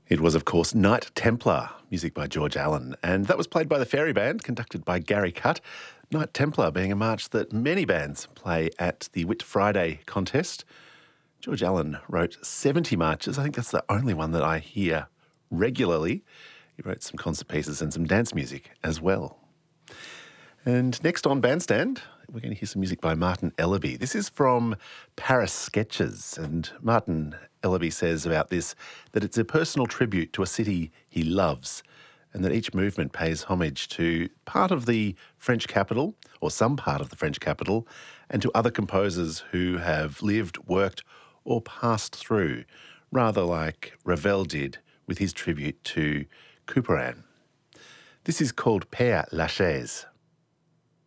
It was, of course, Knight Templar, music by George Allen, and that was played by the Fairy Band, conducted by Gary Cutt. Knight Templar being a march that many bands play at the Whit Friday contest. George Allen wrote 70 marches. I think that's the only one that I hear regularly. He wrote some concert pieces and some dance music as well. And next on Bandstand, we're going to hear some music by Martin Ellerby. This is from Paris Sketches, and Martin Ellerby says about this that it's a personal tribute to a city he loves, and that each movement pays homage to part of the French capital, or some part of the French capital, and to other composers who have lived, worked, or passed through, rather like Ravel did with his tribute to Couperin. This is called Père Lachaise.